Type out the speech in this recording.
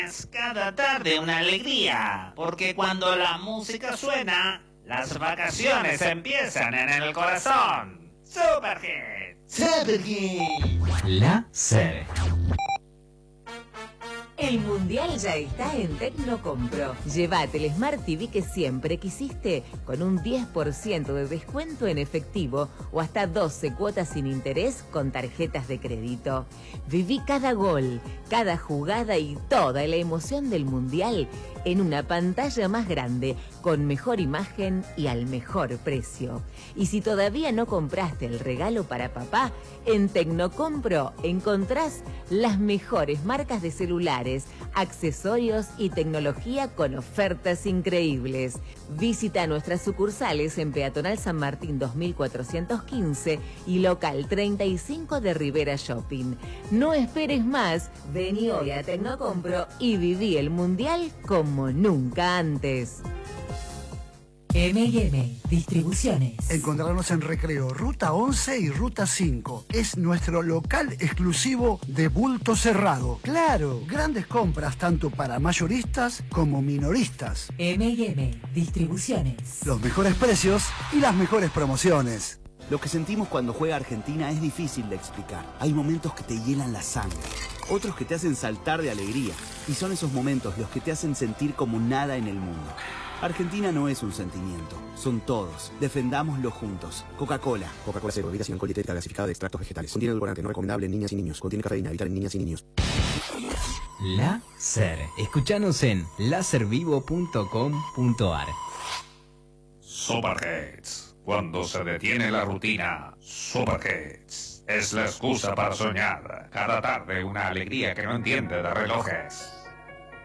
Cada tarde una alegría, porque cuando la música suena, las vacaciones empiezan en el corazón. Superhit. Superhit. La SER. El mundial ya está en Tecnocompro. Llévate el Smart TV que siempre quisiste con un 10% de descuento en efectivo o hasta 12 cuotas sin interés con tarjetas de crédito. Viví cada gol, cada jugada y toda la emoción del mundial en una pantalla más grande, con mejor imagen y al mejor precio. Y si todavía no compraste el regalo para papá, en Tecnocompro encontrás las mejores marcas de celulares, accesorios y tecnología con ofertas increíbles. Visita nuestras sucursales en Peatonal San Martín 2415 y Local 35 de Rivera Shopping. No esperes más, vení hoy a Tecnocompro y viví el mundial como nunca antes. M&M Distribuciones. Encontrarnos en Recreo, Ruta 11 y Ruta 5. Es nuestro local exclusivo de bulto cerrado. Claro, grandes compras tanto para mayoristas como minoristas. M&M Distribuciones. Los mejores precios y las mejores promociones. Lo que sentimos cuando juega Argentina es difícil de explicar. Hay momentos que te hielan la sangre, otros que te hacen saltar de alegría. Y son esos momentos los que te hacen sentir como nada en el mundo. Argentina no es un sentimiento, son todos. Defendámoslo juntos. Coca-Cola. Coca-Cola Cero, bebida sin alcohol dietética gasificada de extractos vegetales. Contiene edulcorante, no recomendable en niñas y niños. Contiene cafeína, evitar en niñas y niños. La SER. Escuchanos en laservivo.com.ar. Superhits. Cuando se detiene la rutina, Superhits es la excusa para soñar. Cada tarde una alegría que no entiende de relojes.